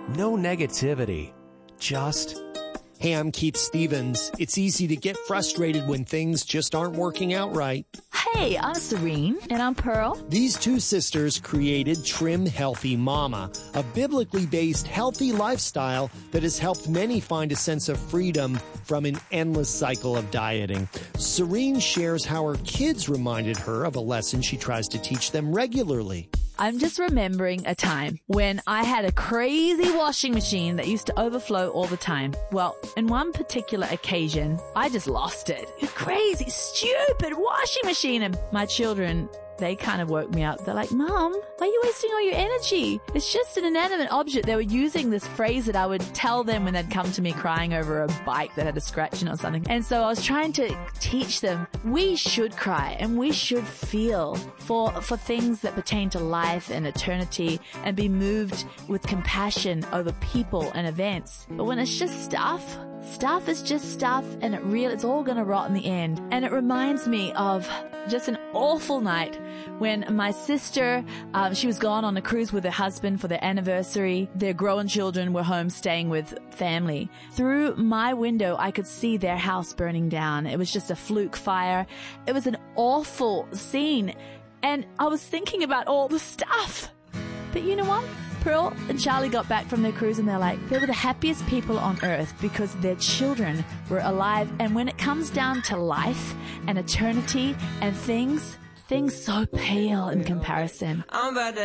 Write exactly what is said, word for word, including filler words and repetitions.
No negativity. Just... Hey, I'm Keith Stevens. It's easy to get frustrated when things just aren't working out right. Hey, I'm Serene. And I'm Pearl. These two sisters created Trim Healthy Mama, a biblically based healthy lifestyle that has helped many find a sense of freedom from an endless cycle of dieting. Serene shares how her kids reminded her of a lesson she tries to teach them regularly. I'm just remembering a time when I had a crazy washing machine that used to overflow all the time. Well, in one particular occasion, I just lost it. A crazy, stupid washing machine. And my children, they kind of woke me up. They're like, Mom, why are you wasting all your energy? It's just an inanimate object. They were using this phrase that I would tell them when they'd come to me crying over a bike that had a scratch in it or something. And so I was trying to teach them we should cry and we should feel for, for things that pertain to life and eternity and be moved with compassion over people and events. But when it's just stuff, stuff is just stuff and it real, it's all going to rot in the end. And it reminds me of just an awful night when my sister, um, she was gone on a cruise with her husband for their anniversary. Their grown children were home staying with family. Through my window, I could see their house burning down. It was just a fluke fire. It was an awful scene. And I was thinking about all the stuff. But you know what? Pearl and Charlie got back from their cruise and they're like, they were the happiest people on earth because their children were alive. And when it comes down to life and eternity and things, things so pale in comparison.